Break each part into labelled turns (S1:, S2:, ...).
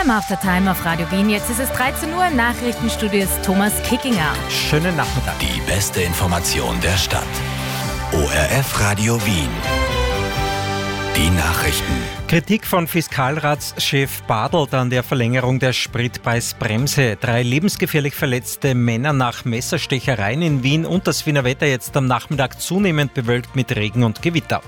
S1: zum Aftertime auf Radio Wien. Jetzt ist es 13 Uhr, im Nachrichtenstudio ist Thomas Kickinger.
S2: Schönen Nachmittag.
S3: Die beste Information der Stadt. ORF Radio Wien. Die Nachrichten.
S2: Kritik von Fiskalratschef Bartelt an der Verlängerung der Spritpreisbremse. 3 lebensgefährlich verletzte Männer nach Messerstechereien in Wien und das Wiener Wetter jetzt am Nachmittag zunehmend bewölkt mit Regen und Gewitter.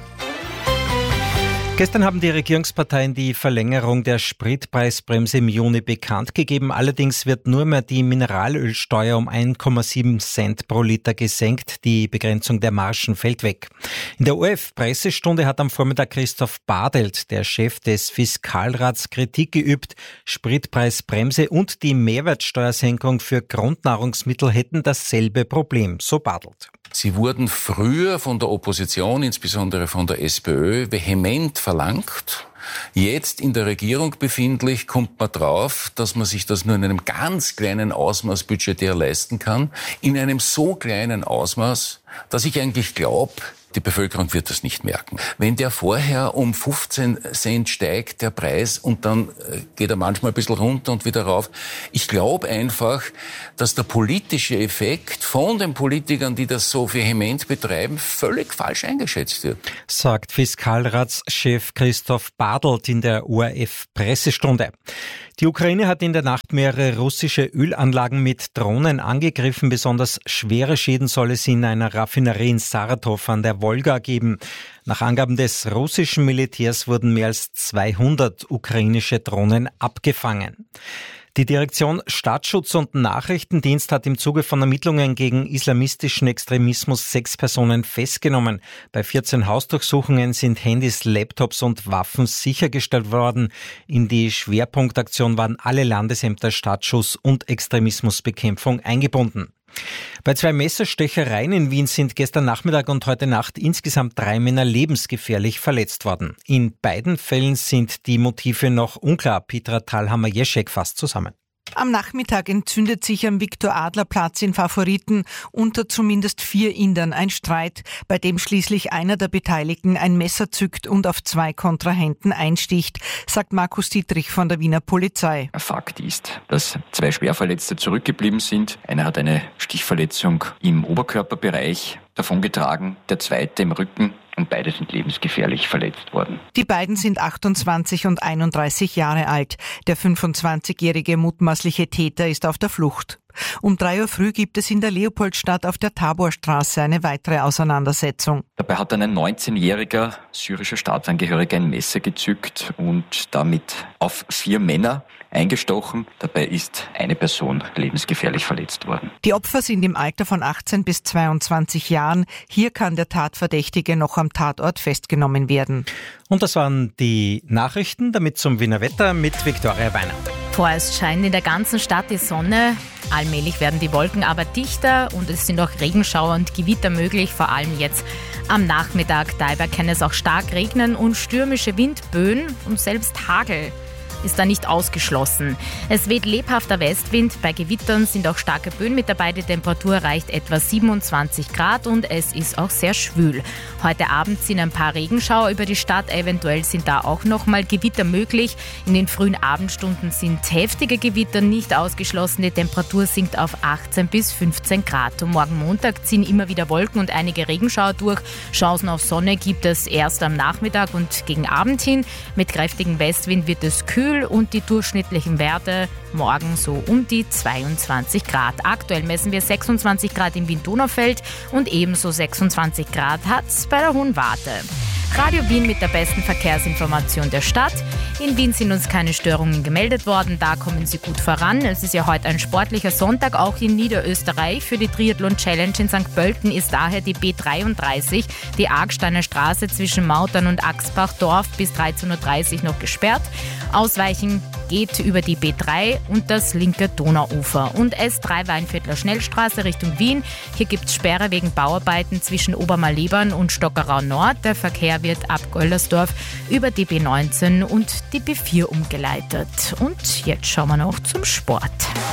S2: Gestern haben die Regierungsparteien die Verlängerung der Spritpreisbremse im Juni bekannt gegeben. Allerdings wird nur mehr die Mineralölsteuer um 1,7 Cent pro Liter gesenkt. Die Begrenzung der Margen fällt weg. In der ORF-Pressestunde hat am Vormittag Christoph Bartelt, der Chef des Fiskalrats, Kritik geübt. Spritpreisbremse und die Mehrwertsteuersenkung für Grundnahrungsmittel hätten dasselbe Problem, so Bartelt.
S4: Sie wurden früher von der Opposition, insbesondere von der SPÖ, vehement verlangt. Jetzt in der Regierung befindlich kommt man drauf, dass man sich das nur in einem ganz kleinen Ausmaß budgetär leisten kann. In einem so kleinen Ausmaß, dass ich eigentlich glaube, die Bevölkerung wird das nicht merken. Wenn der vorher um 15 Cent steigt, der Preis, und dann geht er manchmal ein bisschen runter und wieder rauf. Ich glaube einfach, dass der politische Effekt von den Politikern, die das so vehement betreiben, völlig falsch eingeschätzt wird.
S2: Sagt Fiskalratschef Christoph Bartelt in der ORF-Pressestunde. Die Ukraine hat in der Nacht mehrere russische Ölanlagen mit Drohnen angegriffen. Besonders schwere Schäden soll es in einer Raffinerie in Saratow an der Wolga geben. Nach Angaben des russischen Militärs wurden mehr als 200 ukrainische Drohnen abgefangen. Die Direktion Staatsschutz und Nachrichtendienst hat im Zuge von Ermittlungen gegen islamistischen Extremismus 6 Personen festgenommen. Bei 14 Hausdurchsuchungen sind Handys, Laptops und Waffen sichergestellt worden. In die Schwerpunktaktion waren alle Landesämter Staatsschutz und Extremismusbekämpfung eingebunden. Bei 2 Messerstechereien in Wien sind gestern Nachmittag und heute Nacht insgesamt 3 Männer lebensgefährlich verletzt worden. In beiden Fällen sind die Motive noch unklar. Petra Thalhammer-Jeschek fasst zusammen.
S5: Am Nachmittag entzündet sich am Viktor-Adler-Platz in Favoriten unter zumindest 4 Indern ein Streit, bei dem schließlich einer der Beteiligten ein Messer zückt und auf 2 Kontrahenten einsticht, sagt Markus Dietrich von der Wiener Polizei.
S6: Fakt ist, dass 2 Schwerverletzte zurückgeblieben sind. Einer hat eine Stichverletzung im Oberkörperbereich davongetragen, der zweite im Rücken. Und beide sind lebensgefährlich verletzt worden.
S5: Die beiden sind 28 und 31 Jahre alt. Der 25-jährige mutmaßliche Täter ist auf der Flucht. Um 3 Uhr früh gibt es in der Leopoldstadt auf der Taborstraße eine weitere Auseinandersetzung.
S6: Dabei hat ein 19-jähriger syrischer Staatsangehöriger ein Messer gezückt und damit auf 4 Männer eingestochen. Dabei ist eine Person lebensgefährlich verletzt worden.
S5: Die Opfer sind im Alter von 18 bis 22 Jahren. Hier kann der Tatverdächtige noch am Tatort festgenommen werden.
S2: Und das waren die Nachrichten, damit zum Wiener Wetter mit Viktoria Weiner.
S1: Vorerst scheint in der ganzen Stadt die Sonne. Allmählich werden die Wolken aber dichter und es sind auch Regenschauer und Gewitter möglich, vor allem jetzt am Nachmittag. Dabei kann es auch stark regnen und stürmische Windböen und selbst Hagel ist da nicht ausgeschlossen. Es weht lebhafter Westwind, bei Gewittern sind auch starke Böen mit dabei. Die Temperatur erreicht etwa 27 Grad und es ist auch sehr schwül. Heute Abend sind ein paar Regenschauer über die Stadt, eventuell sind da auch nochmal Gewitter möglich. In den frühen Abendstunden sind heftige Gewitter nicht ausgeschlossen. Die Temperatur sinkt auf 18 bis 15 Grad. Und morgen Montag ziehen immer wieder Wolken und einige Regenschauer durch. Chancen auf Sonne gibt es erst am Nachmittag und gegen Abend hin. Mit kräftigem Westwind wird es kühl und die durchschnittlichen Werte morgen so um die 22 Grad. Aktuell messen wir 26 Grad im Wien-Donaufeld und ebenso 26 Grad hat es bei der Hohen Warte. Radio Wien mit der besten Verkehrsinformation der Stadt. In Wien sind uns keine Störungen gemeldet worden, da kommen Sie gut voran. Es ist ja heute ein sportlicher Sonntag, auch in Niederösterreich. Für die Triathlon-Challenge in St. Pölten ist daher die B33, die Argsteiner Straße zwischen Mautern und Axbachdorf bis 13.30 Uhr noch gesperrt. Ausweichen geht über die B3 und das linke Donauufer. Und S3 Weinviertler Schnellstraße Richtung Wien. Hier gibt es Sperre wegen Bauarbeiten zwischen Obermalebern und Stockerau Nord. Der Verkehr wird ab Göllersdorf über die B19 und die B4 umgeleitet. Und jetzt schauen wir noch zum Sport.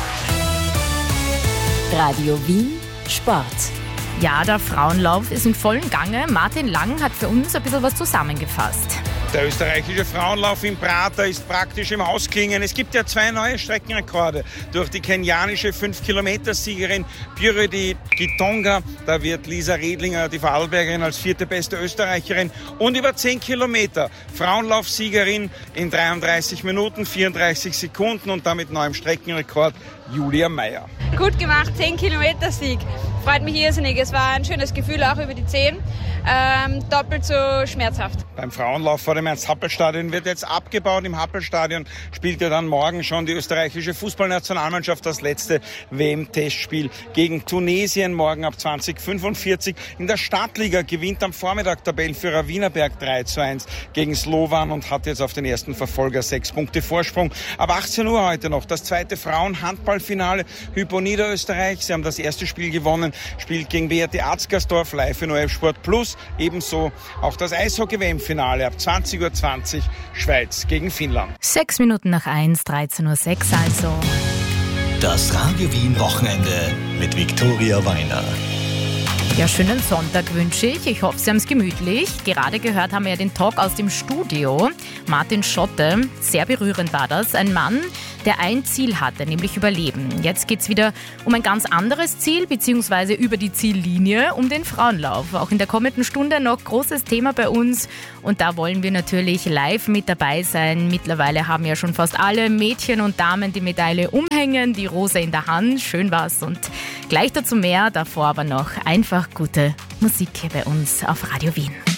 S7: Radio Wien Sport.
S1: Ja, der Frauenlauf ist in vollem Gange. Martin Lang hat für uns ein bisschen was zusammengefasst.
S8: Der österreichische Frauenlauf in Prater ist praktisch im Ausklingen. Es gibt ja 2 neue Streckenrekorde durch die kenianische 5-Kilometer-Siegerin Purity Gitonga. Da wird Lisa Redlinger, die Vorarlbergerin, als 4. beste Österreicherin. Und über 10 Kilometer Frauenlaufsiegerin in 33 Minuten, 34 Sekunden und damit neuem Streckenrekord Julia Meyer.
S9: Gut gemacht, 10 Kilometer Sieg. Freut mich irrsinnig. Es war ein schönes Gefühl, auch über die 10. Doppelt so schmerzhaft.
S8: Beim Frauenlauf vor dem Ernst-Happel-Stadion wird jetzt abgebaut. Im Happel-Stadion spielt ja dann morgen schon die österreichische Fußballnationalmannschaft das letzte WM-Testspiel gegen Tunesien. Morgen ab 20:45. In der Stadtliga gewinnt am Vormittag Tabellenführer Wienerberg 3:1 gegen Slovan und hat jetzt auf den ersten Verfolger 6 Punkte Vorsprung. Ab 18 Uhr heute noch das zweite Frauen-Handballfinale. Hypo Niederösterreich, sie haben das erste Spiel gewonnen, spielt gegen BRT Atzgersdorf live in ORF Sport Plus. Ebenso auch das Eishockey-WM-Finale ab 20:20 Uhr Schweiz gegen Finnland.
S1: 6 Minuten nach 1, 13:06 Uhr also.
S3: Das Radio Wien Wochenende mit Viktoria Weiner.
S1: Ja, schönen Sonntag wünsche ich. Ich hoffe, Sie haben es gemütlich. Gerade gehört haben wir ja den Talk aus dem Studio. Martin Schotte, sehr berührend war das. Ein Mann, der ein Ziel hatte, nämlich Überleben. Jetzt geht es wieder um ein ganz anderes Ziel, beziehungsweise über die Ziellinie, um den Frauenlauf. Auch in der kommenden Stunde noch großes Thema bei uns. Und da wollen wir natürlich live mit dabei sein. Mittlerweile haben ja schon fast alle Mädchen und Damen die Medaille umhängen, die Rose in der Hand. Schön war's. Und gleich dazu mehr, davor aber noch einfach gute Musik hier bei uns auf Radio Wien.